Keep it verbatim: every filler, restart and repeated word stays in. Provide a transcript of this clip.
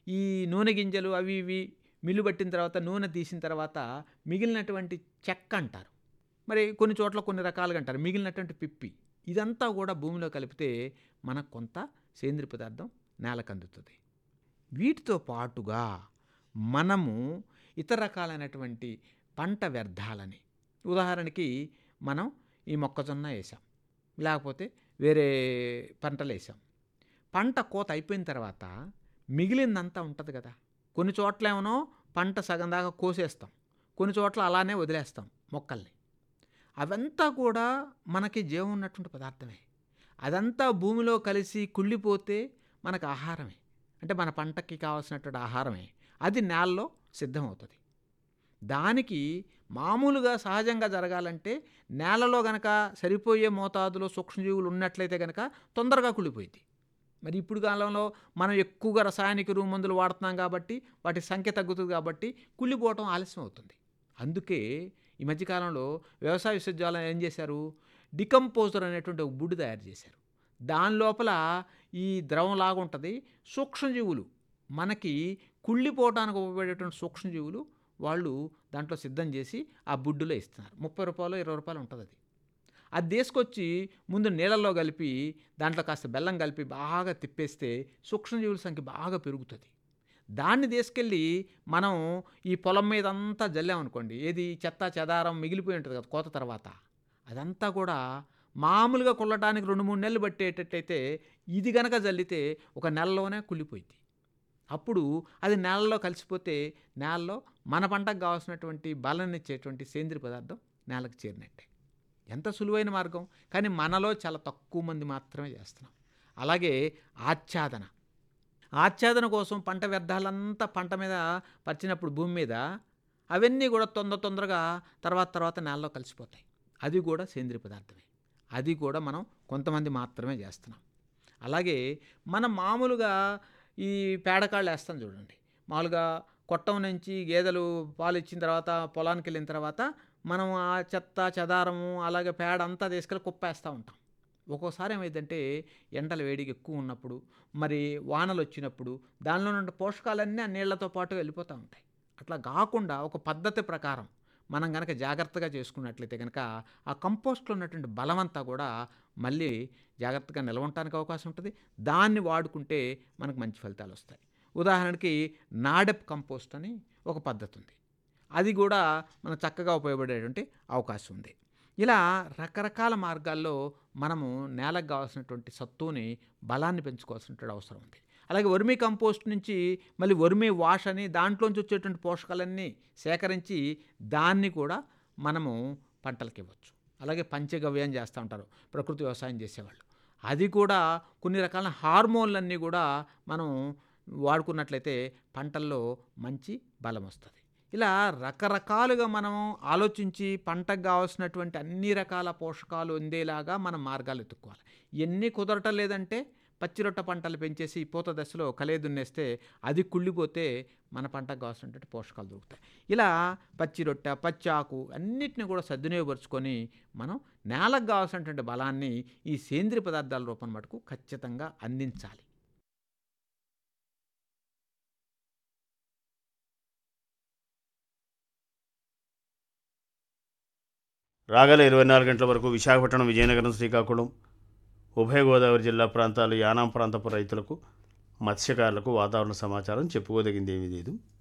ఈ నూనె గింజలు అవి ఇవి మిల్లు పట్టిన తర్వాత నూనె తీసిన తర్వాత మిగిలినటువంటి చెక్క అంటారు. మరి కొన్ని చోట్ల కొన్ని రకాలుగా అంటారు. మిగిలినటువంటి పిప్పి ఇదంతా కూడా భూమిలో కలిపితే మనకు కొంత సేంద్రియ పదార్థం నేలకు అందుతుంది. వీటితో పాటుగా మనము ఇతర రకాలైనటువంటి పంట వ్యర్థాలని, ఉదాహరణకి మనం ఈ మొక్కజొన్న వేసాం, లేకపోతే వేరే పంటలు వేసాం. పంట కోత అయిపోయిన తర్వాత మిగిలిందంతా ఉంటుంది కదా. కొన్ని చోట్ల ఏమో పంట సగం దాకా కోసేస్తాం, కొన్ని చోట్ల అలానే వదిలేస్తాం మొక్కల్ని. అవంతా కూడా మనకి జీవం ఉన్నటువంటి పదార్థమే. అదంతా భూమిలో కలిసి కుళ్ళిపోతే మనకు ఆహారమే, అంటే మన పంటకి కావాల్సినటువంటి ఆహారమే. అది నేలలో సిద్ధమవుతుంది. దానికి మామూలుగా సహజంగా జరగాలంటే నేలలో గనక సరిపోయే మోతాదులో సూక్ష్మజీవులు ఉన్నట్లయితే కనుక తొందరగా కుళ్ళిపోయింది. మరి ఇప్పుడు కాలంలో మనం ఎక్కువగా రసాయనిక ఎరువు మందులు వాడుతున్నాం కాబట్టి వాటి సంఖ్య తగ్గుతుంది, కాబట్టి కుళ్ళిపోవటం ఆలస్యం అవుతుంది. అందుకే ఈ మధ్యకాలంలో వ్యవసాయ విశ్వవిద్యాలయం ఏం చేశారు, డికంపోజర్ అనేటువంటి ఒక బుడ్డు తయారు చేశారు. దాని లోపల ఈ ద్రవం లాగా ఉంటుంది. సూక్ష్మజీవులు మనకి కుళ్ళిపోవటానికి ఉపయోగపడేటువంటి సూక్ష్మజీవులు వాళ్ళు దాంట్లో సిద్ధం చేసి ఆ బుడ్డులో ఇస్తున్నారు. ముప్పై రూపాయలు ఇరవై రూపాయలు ఉంటుంది. అది అది తీసుకొచ్చి ముందు నీళ్ళల్లో కలిపి దాంట్లో కాస్త బెల్లం కలిపి బాగా తిప్పేస్తే సూక్ష్మజీవుల సంఖ్య బాగా పెరుగుతుంది. దాన్ని తీసుకెళ్ళి మనం ఈ పొలం మీద అంతా జల్లామనుకోండి, ఏది చెత్త చెదారం మిగిలిపోయి ఉంటుంది కదా కోత తర్వాత, అదంతా కూడా మామూలుగా కుళ్ళటానికి రెండు మూడు నెలలు పట్టేటట్టయితే ఇది గనక జల్లితే ఒక నెలలోనే కుళ్ళిపోయింది. అప్పుడు అది నేలలో కలిసిపోతే నేలలో మన పంటకు కావాల్సినటువంటి బలాన్ని ఇచ్చేటువంటి సేంద్రియ పదార్థం నేలకు చేరినట్టే. ఎంత సులువైన మార్గం, కానీ మనలో చాలా తక్కువ మంది మాత్రమే చేస్తున్నాం. అలాగే ఆచ్ఛాదన ఆచ్ఛాదన కోసం పంట వ్యర్థాలంతా పంట మీద పరిచినప్పుడు భూమి మీద అవన్నీ కూడా తొందర తొందరగా తర్వాత తర్వాత నేలలో కలిసిపోతాయి. అది కూడా సేంద్రియ పదార్థమే. అది కూడా మనం కొంతమంది మాత్రమే చేస్తున్నాం. అలాగే మనం మామూలుగా ఈ పేడకాళ్ళు వేస్తాం చూడండి. మామూలుగా కొట్టం నుంచి గేదెలు పాలు ఇచ్చిన తర్వాత పొలానికి వెళ్ళిన తర్వాత మనం ఆ చెత్త చెదారము అలాగే పేడ అంతా తీసుకెళ్ళి కుప్పేస్తూ ఉంటాం. ఒక్కోసారి ఏమైందంటే ఎండలు వేడిగా ఎక్కువ ఉన్నప్పుడు, మరి వానలు వచ్చినప్పుడు దానిలో ఉన్న పోషకాలన్నీ ఆ నీళ్లతో పాటు వెళ్ళిపోతూ ఉంటాయి. అట్లా కాకుండా ఒక పద్ధతి ప్రకారం మనం కనుక జాగ్రత్తగా చేసుకున్నట్లయితే కనుక ఆ కంపోస్ట్లో ఉన్నటువంటి బలమంతా కూడా మళ్ళీ జాగ్రత్తగా నిలవటానికి అవకాశం ఉంటుంది. దాన్ని వాడుకుంటే మనకు మంచి ఫలితాలు వస్తాయి. ఉదాహరణకి నాడెప్ కంపోస్ట్ అని ఒక పద్ధతి ఉంది. అది కూడా మనకు చక్కగా ఉపయోగపడేటువంటి అవకాశం ఉంది. ఇలా రకరకాల మార్గాల్లో మనము నేలకు కావాల్సినటువంటి సత్తుని బలాన్ని పెంచుకోవాల్సినటువంటి అవసరం ఉంది. అలాగే వర్మీ కంపోస్ట్ నుంచి మళ్ళీ వర్మీ వాష్ అని దాంట్లోంచి వచ్చేటువంటి పోషకాలన్నీ సేకరించి దాన్ని కూడా మనము పంటలకు ఇవ్వచ్చు. అలాగే పంచగవ్యం చేస్తూ ఉంటారు ప్రకృతి వ్యవసాయం చేసేవాళ్ళు. అది కూడా కొన్ని రకాల హార్మోన్లన్నీ కూడా మనం వాడుకున్నట్లయితే పంటల్లో మంచి బలం వస్తుంది. ఇలా రకరకాలుగా మనం ఆలోచించి పంటకు కావాల్సినటువంటి అన్ని రకాల పోషకాలు అందేలాగా మనం మార్గాలు ఎత్తుక్కోవాలి. ఇవన్నీ కుదరటం లేదంటే పచ్చిరొట్ట పంటలు పెంచేసి పూత దశలో కలే దున్నేస్తే అది కుళ్ళిపోతే మన పంటకు కావాల్సినటువంటి పోషకాలు దొరుకుతాయి. ఇలా పచ్చిరొట్ట పచ్చాకు అన్నిటిని కూడా సద్వినియోగపరుచుకొని మనం నేలకు కావాల్సినటువంటి బలాన్ని ఈ సేంద్రియ పదార్థాల రూపం మటుకు ఖచ్చితంగా అందించాలి. రాగల ఇరవై నాలుగు గంటల వరకు విశాఖపట్నం, విజయనగరం, శ్రీకాకుళం, ఉభయ గోదావరి జిల్లా ప్రాంతాలు, యానాం ప్రాంతపు రైతులకు, మత్స్యకారులకు వాతావరణ సమాచారం చెప్పుకోదగింది ఏమీ లేదు.